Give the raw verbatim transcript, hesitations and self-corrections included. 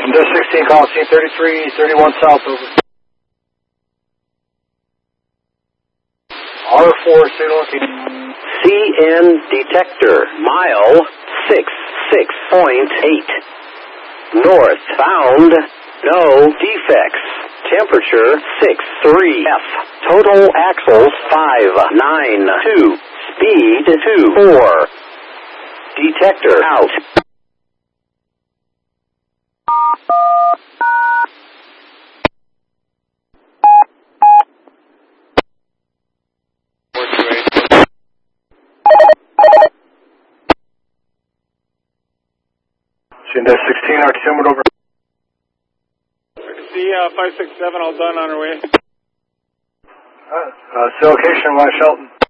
Index sixteen, call scene thirty-three thirty-one south, over. R four, signal location. C N detector, mile six six point eight. North, found, no defects. Temperature six three F. Total axles five nine two. Speed two four. Detector out. Index sixteen, R T M, over. C uh, five six seven, all done on our way. Uh, uh, location, Y Shelton.